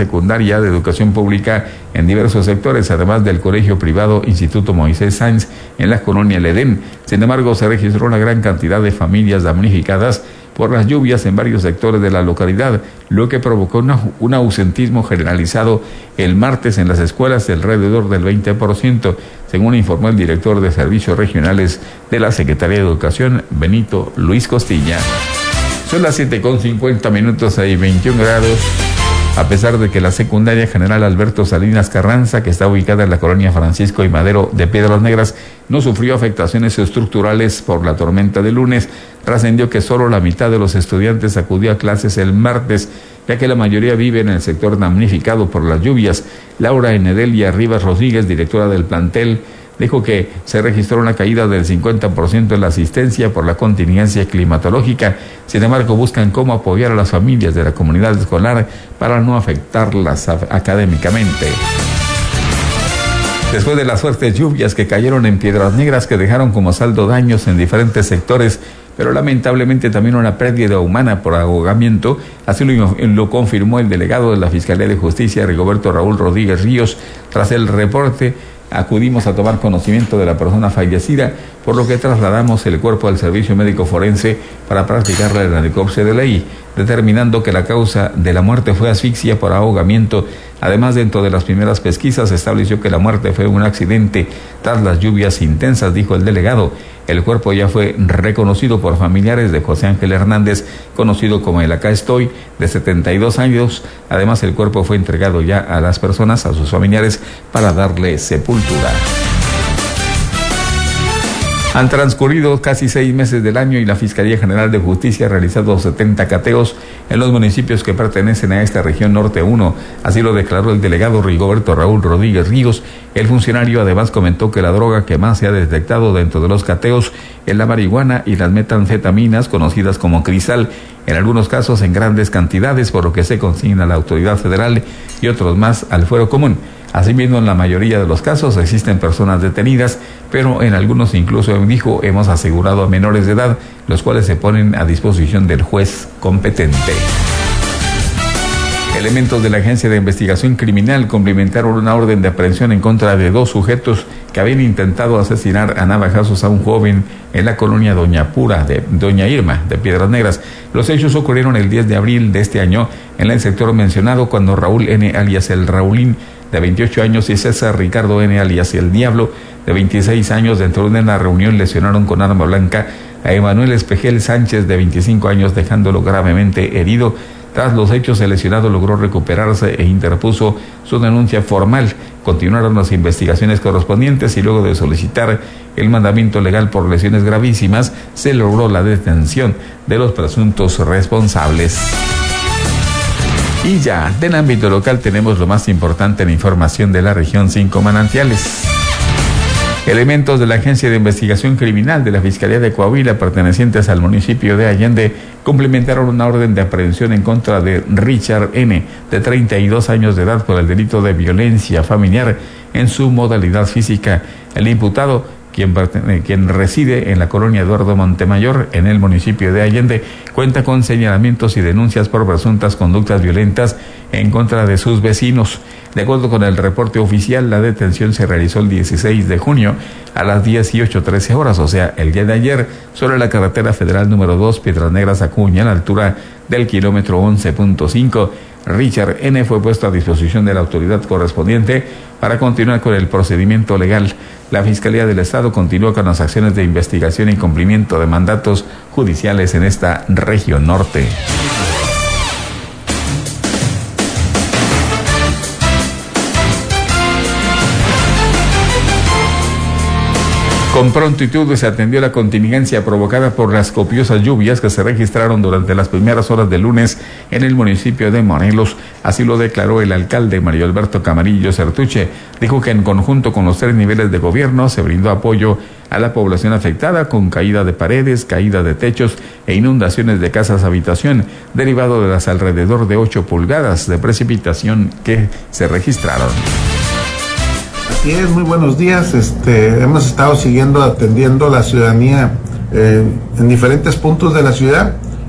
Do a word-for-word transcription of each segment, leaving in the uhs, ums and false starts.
secundaria de educación pública en diversos sectores, además del colegio privado Instituto Moisés Sáenz en la colonia El Edén. Sin embargo, se registró una gran cantidad de familias damnificadas por las lluvias en varios sectores de la localidad, lo que provocó una, un ausentismo generalizado el martes en las escuelas de alrededor del veinte por ciento, según informó el director de Servicios Regionales de la Secretaría de Educación, Benito Luis Costilla. Son las siete con cincuenta minutos, hay veintiún grados. A pesar de que la secundaria General Alberto Salinas Carranza, que está ubicada en la colonia Francisco y Madero de Piedras Negras, no sufrió afectaciones estructurales por la tormenta de lunes, trascendió que solo la mitad de los estudiantes acudió a clases el martes, ya que la mayoría vive en el sector damnificado por las lluvias. Laura Enedelia Rivas Rodríguez, directora del plantel, dijo que se registró una caída del cincuenta por ciento en la asistencia por la contingencia climatológica. Sin embargo, buscan cómo apoyar a las familias de la comunidad escolar para no afectarlas académicamente. Después de las fuertes lluvias que cayeron en Piedras Negras, que dejaron como saldo daños en diferentes sectores, pero lamentablemente también una pérdida humana por ahogamiento, así lo, lo confirmó el delegado de la Fiscalía de Justicia, Rigoberto Raúl Rodríguez Ríos. Tras el reporte, acudimos a tomar conocimiento de la persona fallecida, por lo que trasladamos el cuerpo al Servicio Médico Forense para practicarle la necropsia de ley, determinando que la causa de la muerte fue asfixia por ahogamiento. Además, dentro de las primeras pesquisas se estableció que la muerte fue un accidente tras las lluvias intensas, dijo el delegado. El cuerpo ya fue reconocido por familiares de José Ángel Hernández, conocido como el Acá Estoy, de setenta y dos años. Además, el cuerpo fue entregado ya a las personas, a sus familiares, para darle sepultura. Han transcurrido casi seis meses del año y la Fiscalía General de Justicia ha realizado setenta cateos en los municipios que pertenecen a esta región norte uno. Así lo declaró el delegado Rigoberto Raúl Rodríguez Ríos. El funcionario además comentó que la droga que más se ha detectado dentro de los cateos es la marihuana y las metanfetaminas, conocidas como cristal, en algunos casos en grandes cantidades, por lo que se consigna a la autoridad federal y otros más al fuero común. Asimismo, en la mayoría de los casos existen personas detenidas, pero en algunos incluso, dijo, hemos asegurado a menores de edad, los cuales se ponen a disposición del juez competente. Elementos de la Agencia de Investigación Criminal cumplimentaron una orden de aprehensión en contra de dos sujetos que habían intentado asesinar a navajazos a un joven en la colonia Doña Pura, de Doña Irma, de Piedras Negras. Los hechos ocurrieron el diez de abril de este año en el sector mencionado, cuando Raúl N., alias el Raulín, de veintiocho años, y César Ricardo N., alias el Diablo, de veintiséis años, dentro de una reunión lesionaron con arma blanca a Emanuel Espejel Sánchez, de veinticinco años, dejándolo gravemente herido. Tras los hechos, el lesionado logró recuperarse e interpuso su denuncia formal. Continuaron las investigaciones correspondientes y luego de solicitar el mandamiento legal por lesiones gravísimas, se logró la detención de los presuntos responsables. Y ya, del ámbito local tenemos lo más importante en información de la región Cinco Manantiales. Elementos de la Agencia de Investigación Criminal de la Fiscalía de Coahuila, pertenecientes al municipio de Allende, cumplimentaron una orden de aprehensión en contra de Richard N., de treinta y dos años de edad, por el delito de violencia familiar en su modalidad física. El imputado, Quien, quien reside en la colonia Eduardo Montemayor, en el municipio de Allende, cuenta con señalamientos y denuncias por presuntas conductas violentas en contra de sus vecinos. De acuerdo con el reporte oficial, la detención se realizó el dieciséis de junio a las dieciocho trece horas, o sea, el día de ayer, sobre la carretera federal número dos, Piedras Negras Acuña, a la altura del kilómetro once punto cinco. Richard N. fue puesto a disposición de la autoridad correspondiente para continuar con el procedimiento legal. La Fiscalía del Estado continúa con las acciones de investigación y cumplimiento de mandatos judiciales en esta región norte. Con prontitud se atendió la contingencia provocada por las copiosas lluvias que se registraron durante las primeras horas del lunes en el municipio de Morelos. Así lo declaró el alcalde Mario Alberto Camarillo Certuche. Dijo que en conjunto con los tres niveles de gobierno se brindó apoyo a la población afectada con caída de paredes, caída de techos e inundaciones de casas habitación, derivado de las alrededor de ocho pulgadas de precipitación que se registraron. Así es, muy buenos días. Este, hemos estado siguiendo, atendiendo a la ciudadanía eh, en diferentes puntos de la ciudad.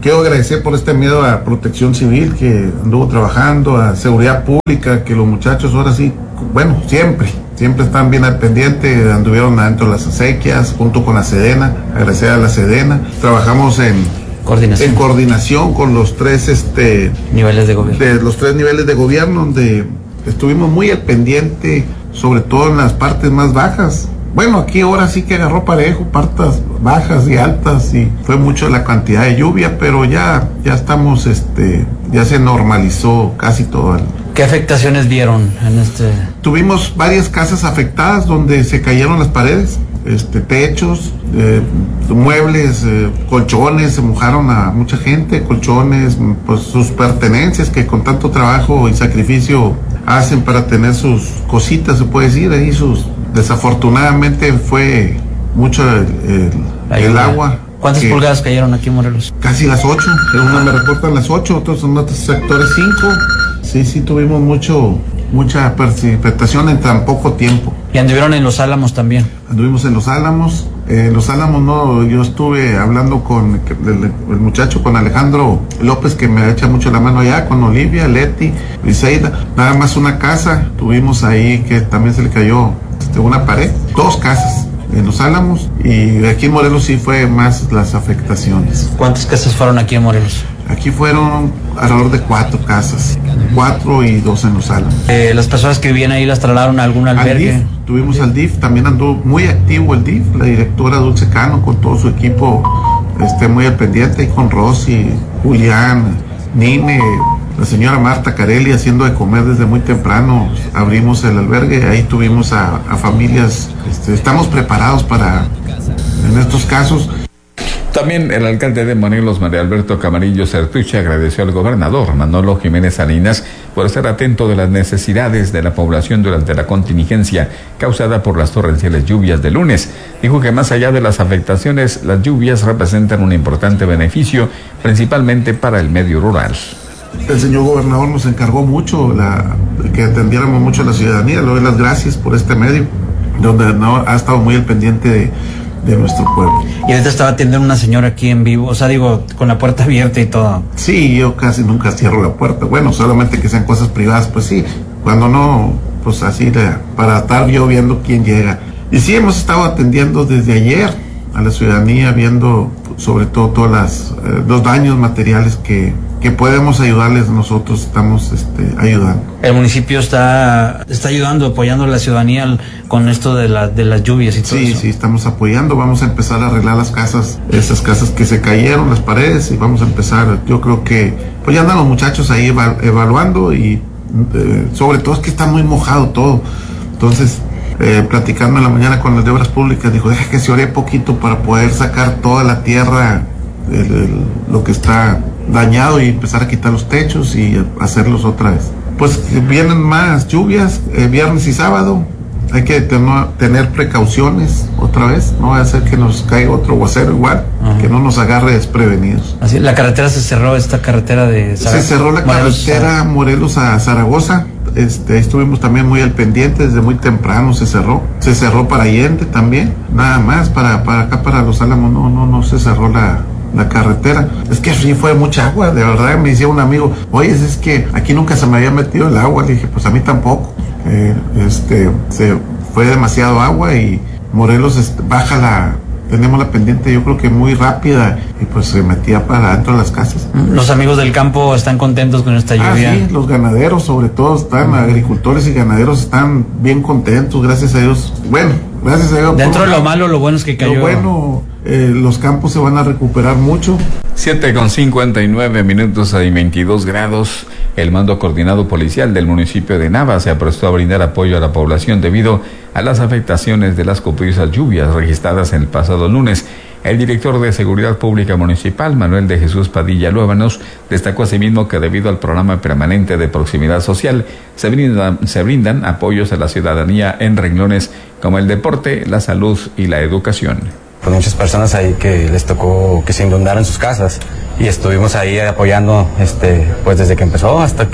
quiero agradecer por este miedo a Protección Civil que anduvo trabajando, a Seguridad Pública, que los muchachos ahora sí, bueno, siempre, siempre están bien al pendiente, anduvieron adentro de las acequias, junto con la Sedena, agradecer a la Sedena. Trabajamos en coordinación, en coordinación con los tres este, niveles de gobierno. De los tres niveles de gobierno, donde estuvimos muy al pendiente, sobre todo en las partes más bajas. Bueno, aquí ahora sí que agarró parejo, partes bajas y altas, y fue mucho la cantidad de lluvia, pero ya, ya estamos, este, ya se normalizó casi todo. El... ¿Qué afectaciones vieron en este? Tuvimos varias casas afectadas donde se cayeron las paredes, este, techos, eh, muebles, eh, colchones, se mojaron a mucha gente, colchones, pues sus pertenencias que con tanto trabajo y sacrificio hacen para tener sus cositas, se puede decir, ahí sus... Desafortunadamente fue mucho el, el, el agua. ¿Cuántas pulgadas cayeron aquí en Morelos? Casi las ocho. Una me reportan las ocho, otros en otros sectores cinco. Sí, sí, tuvimos mucho, mucha precipitación en tan poco tiempo. ¿Y anduvieron en Los Álamos también? Anduvimos en Los Álamos. En eh, Los Álamos no, yo estuve hablando con el, el muchacho, con Alejandro López, que me echa mucho la mano allá, con Olivia, Leti, Briseida. Nada más una casa tuvimos ahí que también se le cayó de una pared, dos casas en Los Álamos, y aquí en Morelos sí fue más las afectaciones. ¿Cuántas casas fueron aquí en Morelos? Aquí fueron alrededor de cuatro casas, cuatro y dos en Los Álamos. Eh, ¿Las personas que vivían ahí las trasladaron a algún albergue? Al D I F, tuvimos al D I F, también andó muy activo el D I F, la directora Dulce Cano con todo su equipo, este, muy al pendiente, y con Rosy, Julián, Nine, la señora Marta Carelli haciendo de comer desde muy temprano. Abrimos el albergue, ahí tuvimos a, a familias, este, estamos preparados para, en estos casos. También el alcalde de Morelos, María Alberto Camarillo Certuche, agradeció al gobernador Manolo Jiménez Salinas por estar atento de las necesidades de la población durante la contingencia causada por las torrenciales lluvias de lunes. Dijo que más allá de las afectaciones, las lluvias representan un importante beneficio, principalmente para el medio rural. El señor gobernador nos encargó mucho la, que atendiéramos mucho a la ciudadanía. Le doy las gracias por este medio, donde no, ha estado muy al pendiente de, de nuestro pueblo. Y ahorita estaba atendiendo una señora aquí en vivo, o sea, digo, con la puerta abierta y todo. Sí, yo casi nunca cierro la puerta. Bueno, solamente que sean cosas privadas, pues sí. Cuando no, pues así, de, para estar yo viendo quién llega. Y sí, hemos estado atendiendo desde ayer a la ciudadanía, viendo sobre todo todos las, eh, los daños materiales que, que podemos ayudarles, nosotros estamos este, ayudando. El municipio está está ayudando, apoyando a la ciudadanía con esto de, la, de las lluvias y todo sí, eso. Sí, sí, estamos apoyando, vamos a empezar a arreglar las casas, esas casas que se cayeron, las paredes, y vamos a empezar, yo creo que, pues ya andan los muchachos ahí eva, evaluando, y eh, sobre todo es que está muy mojado todo, entonces... Eh, platicando en la mañana con el de Obras Públicas, dijo, deja que se ore poquito para poder sacar toda la tierra, el, el, lo que está dañado, y empezar a quitar los techos y hacerlos otra vez. Pues vienen más lluvias, eh, viernes y sábado, hay que ten- tener precauciones otra vez, no va a ser que nos caiga otro aguacero igual, uh-huh. que no nos agarre desprevenidos. Así, la carretera se cerró, esta carretera de Zaragoza. Se cerró la Morelos, carretera Morelos a Zaragoza. Este, estuvimos también muy al pendiente, desde muy temprano se cerró, se cerró para Allende también, nada más, para, para acá, para Los Álamos, no, no, no se cerró la, la carretera. Es que sí fue mucha agua, de verdad. Me decía un amigo, oye, es que aquí nunca se me había metido el agua. Le dije, pues a mí tampoco. Eh, este, se fue demasiado agua, y Morelos este, baja la... Tenemos la pendiente, yo creo que muy rápida, y pues se metía para dentro de las casas. Los amigos del campo están contentos con esta lluvia. Ah, sí, los ganaderos sobre todo están, uh-huh. agricultores y ganaderos están bien contentos, gracias a Dios. Bueno, gracias a Dios. Dentro de lo malo, lo bueno es que cayó. Lo bueno, eh, los campos se van a recuperar mucho. siete con cincuenta y nueve minutos, hay veintidós grados. El mando coordinado policial del municipio de Nava se aprestó a brindar apoyo a la población debido a las afectaciones de las copiosas lluvias registradas el pasado lunes. El director de Seguridad Pública Municipal, Manuel de Jesús Padilla Luébanos, destacó asimismo que debido al programa permanente de proximidad social, se brindan, se brindan apoyos a la ciudadanía en renglones como el deporte, la salud y la educación. Con muchas personas ahí que les tocó que se inundaran sus casas, y estuvimos ahí apoyando este pues desde que empezó hasta que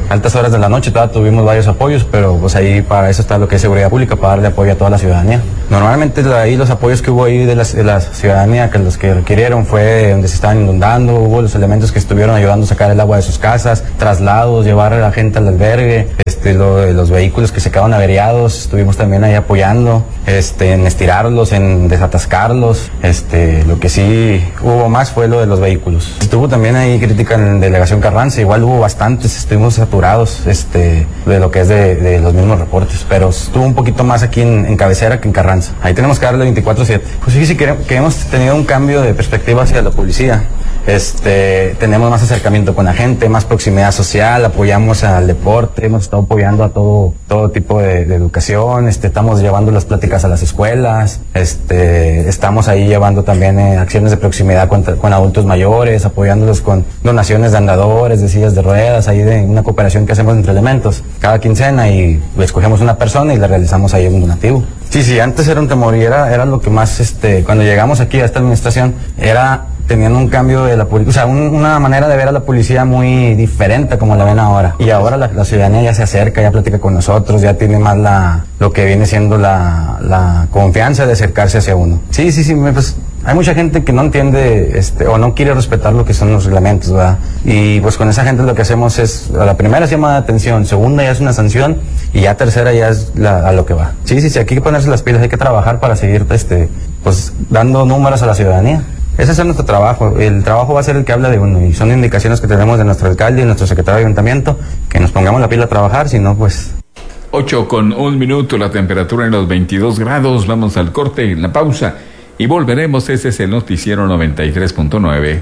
altas horas de la noche todavía tuvimos varios apoyos, pero pues ahí para eso está lo que es seguridad pública, para darle apoyo a toda la ciudadanía. Normalmente ahí los apoyos que hubo ahí de la, de la ciudadanía, que los que requirieron fue donde se estaban inundando, hubo los elementos que estuvieron ayudando a sacar el agua de sus casas, traslados, llevar a la gente al albergue, este, lo, los vehículos que se quedaron averiados, estuvimos también ahí apoyando, este, en estirarlos, en desatascarlos, este, lo que sí hubo más fue lo de los vehículos. Estuvo también ahí crítica en la delegación Carranza, igual hubo bastantes, estuvimos saturados, este, de lo que es de, de los mismos reportes, pero estuvo un poquito más aquí en, en Cabecera que en Carranza. Ahí tenemos que darle veinticuatro siete. Pues sí, sí que, que hemos tenido un cambio de perspectiva hacia la policía. Este, tenemos más acercamiento con la gente, más proximidad social, apoyamos al deporte, hemos estado apoyando a todo, todo tipo de, de educación, este, estamos llevando las pláticas a las escuelas, este, estamos ahí llevando también eh, acciones de proximidad con, con adultos mayores, apoyándolos con donaciones de andadores, de sillas de ruedas, ahí de una cooperación que hacemos entre elementos, cada quincena, y escogemos una persona y le realizamos ahí un donativo. Sí, sí, antes era un temor y era, era lo que más, este, cuando llegamos aquí a esta administración, era teniendo un cambio de la policía, o sea, un, una manera de ver a la policía muy diferente como la ven ahora. Y ahora la, la ciudadanía ya se acerca, ya platica con nosotros, ya tiene más la, lo que viene siendo la, la confianza de acercarse hacia uno. Sí, sí, sí, pues hay mucha gente que no entiende, este, o no quiere respetar lo que son los reglamentos, ¿verdad? Y pues con esa gente lo que hacemos es, a la primera se llama de atención, segunda ya es una sanción, y ya tercera ya es la, a lo que va. Sí, sí, sí, aquí hay que ponerse las pilas, hay que trabajar para seguir, este, pues dando números a la ciudadanía. Ese es nuestro trabajo, el trabajo va a ser el que habla de uno, y son indicaciones que tenemos de nuestro alcalde y nuestro secretario de ayuntamiento, que nos pongamos la pila a trabajar, si no pues... ocho con un minuto, la temperatura en los veintidós grados, vamos al corte, la pausa, y volveremos. Ese es el noticiero noventa y tres punto nueve.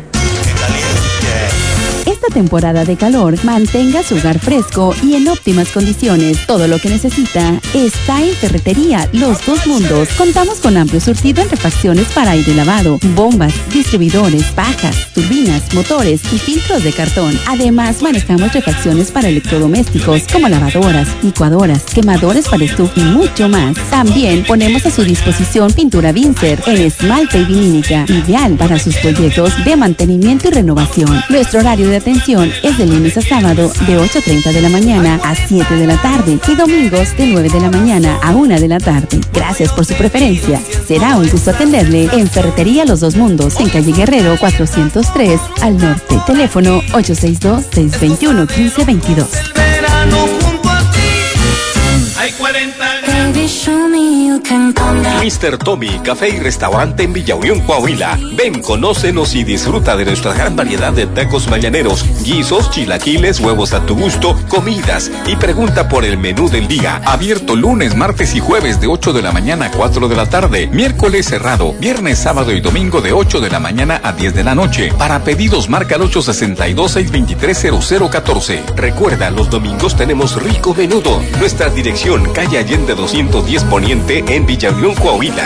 Esta temporada de calor, mantenga su hogar fresco y en óptimas condiciones. Todo lo que necesita está en Ferretería Los Dos Mundos. Contamos con amplio surtido en refacciones para aire lavado, bombas, distribuidores, pajas, turbinas, motores y filtros de cartón. Además, manejamos refacciones para electrodomésticos como lavadoras, licuadoras, quemadores para estufa y mucho más. También ponemos a su disposición pintura Vincer en esmalte y vinílica, ideal para sus proyectos de mantenimiento y renovación. Nuestro horario de atención es de lunes a sábado de ocho treinta de la mañana a siete de la tarde y domingos de nueve de la mañana a una de la tarde. Gracias por su preferencia. Será un gusto atenderle en Ferretería Los Dos Mundos, en calle Guerrero cuatrocientos tres al norte. Teléfono ocho seis dos, seis dos uno, uno cinco dos dos. mister Tommy, café y restaurante en Villa Unión, Coahuila. Ven, conócenos y disfruta de nuestra gran variedad de tacos mañaneros, guisos, chilaquiles, huevos a tu gusto, comidas, y pregunta por el menú del día. Abierto lunes, martes y jueves de ocho de la mañana a cuatro de la tarde. Miércoles cerrado. Viernes, sábado y domingo de ocho de la mañana a diez de la noche. Para pedidos marca el ocho seis dos, seis dos tres, cero cero uno cuatro. Recuerda, los domingos tenemos rico menudo. Nuestra dirección, calle Allende doscientos diez Poniente en Villa Unión, Coahuila.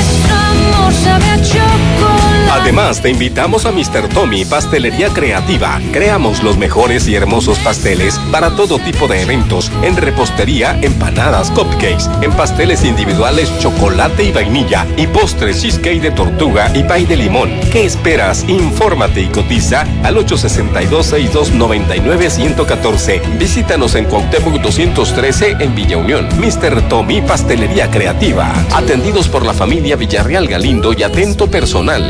Además, te invitamos a mister Tommy, Pastelería Creativa. Creamos los mejores y hermosos pasteles para todo tipo de eventos, en repostería, empanadas, cupcakes, en pasteles individuales, chocolate y vainilla, y postres, cheesecake de tortuga y pay de limón. ¿Qué esperas? Infórmate y cotiza al ocho seis dos, seis dos nueve nueve, uno uno cuatro. Visítanos en Cuauhtémoc doscientos trece en Villa Unión. mister Tommy, Pastelería Creativa. Atendidos por la familia Villarreal Galindo y atento personal.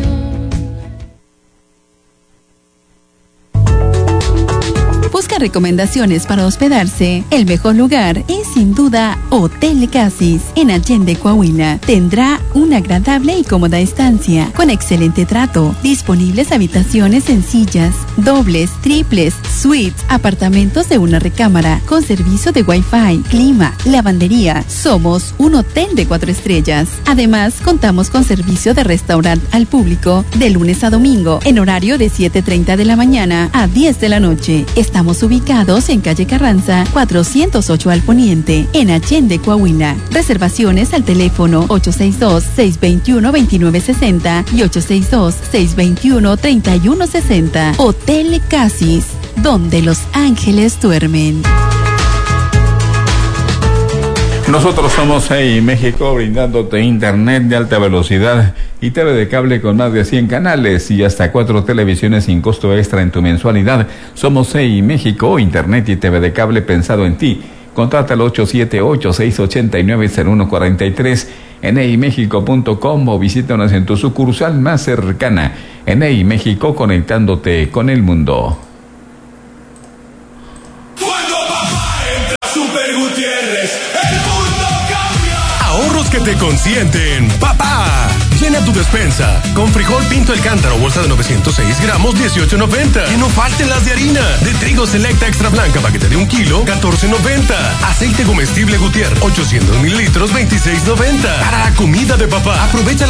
Busca recomendaciones para hospedarse. El mejor lugar es sin duda Hotel Casis en Allende, Coahuila. Tendrá una agradable y cómoda estancia con excelente trato. Disponibles habitaciones sencillas, dobles, triples, suites, apartamentos de una recámara con servicio de Wi-Fi, clima, lavandería. Somos un hotel de cuatro estrellas. Además, contamos con servicio de restaurante al público de lunes a domingo en horario de siete treinta de la mañana a diez de la noche. Estamos ubicados en calle Carranza cuatrocientos ocho al poniente, en Allende, Coahuila. Reservaciones al teléfono ocho seis dos, seis dos uno, dos nueve seis cero y ocho seis dos, seis dos uno, tres uno seis cero. Hotel Casis, donde los ángeles duermen. Nosotros somos Hey México, brindándote internet de alta velocidad y T V de cable con más de cien canales y hasta cuatro televisiones sin costo extra en tu mensualidad. Somos C I México, Internet y T V de cable pensado en ti. Contrata al ocho siete ocho, seis ocho nueve, cero uno cuatro tres en e i méxico punto com o visítanos en tu sucursal más cercana. En E I México, conectándote con el mundo. Ahorros que te consienten, papá. Llena tu despensa con frijol Pinto El Cántaro, bolsa de novecientos seis gramos, dieciocho noventa. Que no falten las de harina. De trigo Selecta Extra Blanca, paquete de un kilo, catorce noventa. Aceite comestible Gutiérrez, ochocientos mililitros, veintiséis noventa. Para la comida de papá, aprovecha